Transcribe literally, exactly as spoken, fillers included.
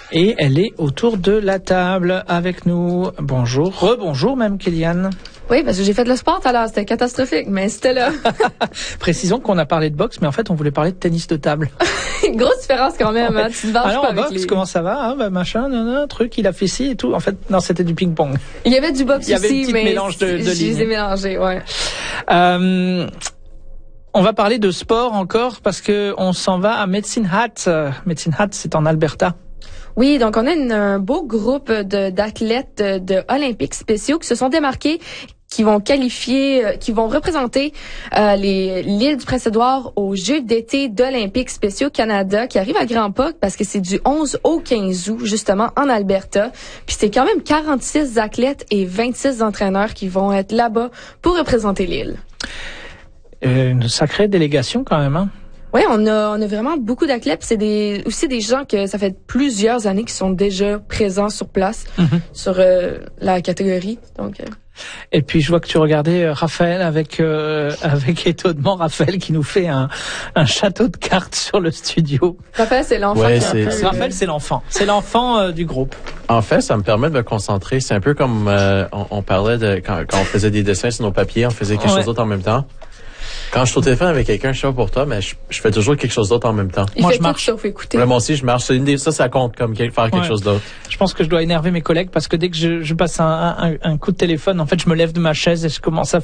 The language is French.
Et elle est autour de la table avec nous. Bonjour, rebonjour même Kéliane. Oui, parce que j'ai fait de le sport tout à l'heure, c'était catastrophique, mais c'était là. Précisons qu'on a parlé de boxe, mais en fait on voulait parler de tennis de table. Grosse différence quand même, hein. Tu te varges Alors pas en avec boxe, les... comment ça va, hein, bah, machin, nan, nan, truc, il a fait ci et tout. En fait, non, c'était du ping-pong. Il y avait du boxe Il y avait aussi, un petit mais mélange de, de je les ai lignes. mélangés, ouais. Euh, on va parler de sport encore parce que on s'en va à Medicine Hat. Medicine Hat, c'est en Alberta. Oui, donc on a une, un beau groupe de, d'athlètes de, de olympiques spéciaux qui se sont démarqués, qui vont qualifier, euh, qui vont représenter euh, les l'île du Prince-Édouard aux Jeux d'été d'Olympiques spéciaux Canada, qui arrivent à grands pas parce que c'est du onze au quinze août, justement, en Alberta. Puis c'est quand même quarante-six athlètes et vingt-six entraîneurs qui vont être là-bas pour représenter l'île. Euh, une sacrée délégation quand même, hein? Oui, on a on a vraiment beaucoup d'athlètes. C'est des aussi des gens que ça fait plusieurs années qui sont déjà présents sur place mm-hmm. sur euh, la catégorie. Donc. Euh... Et puis je vois que tu regardais euh, Raphaël avec euh, avec étonnement Raphaël qui nous fait un un château de cartes sur le studio. Raphaël c'est l'enfant. Ouais, qui c'est, peu, c'est Raphaël c'est l'enfant. C'est l'enfant euh, du groupe. En fait, ça me permet de me concentrer. C'est un peu comme euh, on, on parlait de quand, quand on faisait des dessins sur nos papiers, on faisait quelque ouais. chose d'autre en même temps. Quand je suis au téléphone avec quelqu'un, je sais pas pour toi, mais je, je fais toujours quelque chose d'autre en même temps. Il moi, fait je marche. Tout sauf écouter. Ouais, moi aussi, je marche. C'est une des, ça, ça compte comme faire quelque ouais. chose d'autre. Je pense que je dois énerver mes collègues parce que dès que je, je passe un, un, un coup de téléphone, en fait, je me lève de ma chaise et je commence à